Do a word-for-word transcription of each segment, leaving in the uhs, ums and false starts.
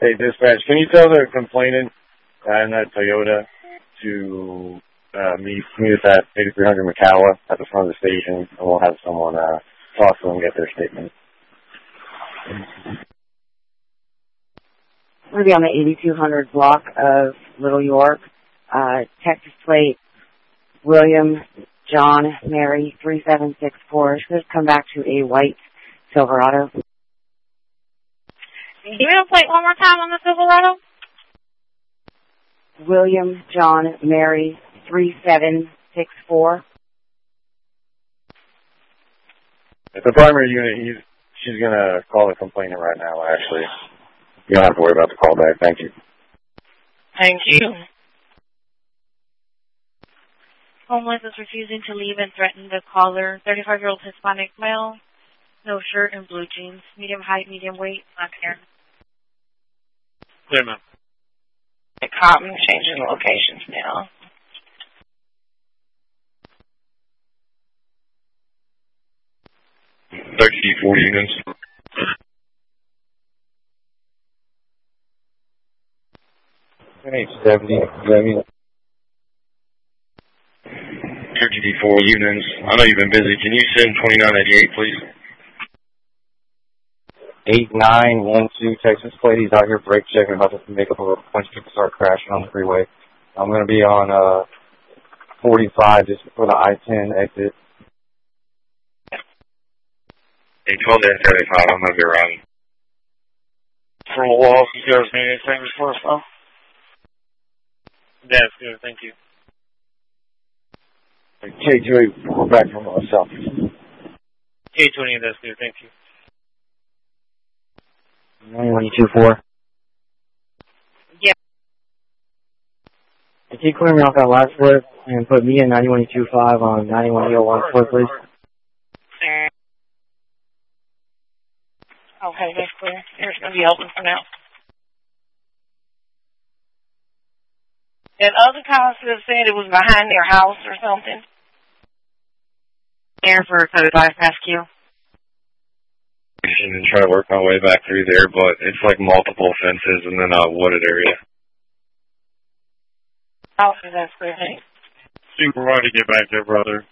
Hey, dispatch, can you tell the complainant uh, in that Toyota to uh, meet, meet us at eighty-three hundred McCalla at the front of the station, and we'll have someone uh, talk to them and get their statement. We're going to be on the eighty-two hundred block of Little York. Uh, Texas plate, William John Mary three seven six four. Should come back to a white Silverado. Give me the plate one more time on the Silverado. William John Mary three seven six four. At the primary unit, he's, she's going to call the complainant right now, actually. You don't have to worry about the callback. Thank you. Thank you. Homeless is refusing to leave and threatened the caller. thirty-five-year-old Hispanic male, no shirt and blue jeans, medium height, medium weight, black hair. Clear, ma'am. The cop changing locations now. thirty-four units. eight seventy, seventy. G D four units. I know you've been busy. Can you send twenty-nine eighty-eight, please? eight nine one two Texas plate. He's out here brake checking, about to make up a bunch of people start crashing on the freeway. I'm going to be on uh, forty-five just before the I ten exit. Hey, twelve seventy-five, I'm going to be around. For a while, you guys need anything for us now? That's good, thank you. K twenty, we're back from uh, south. K twenty, that's good, thank you. nine one two four. Yeah. Can you clear me off that last flip and put me in ninety-one two five on ninety-one oh one flip, please? Okay, that's clear. It's going to be open for now. And other cars could have said it was behind their house or something. There for code five rescue. And try to work my way back through there, but it's like multiple fences and then a wooded area. Okay, that's clear. Super hard to get back there, brother.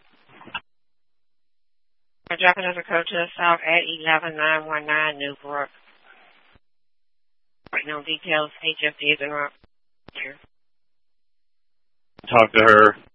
We're dropping another code to the south at eleven nine one nine Newbrook. Right now, details, H F D is in here. Talk to her.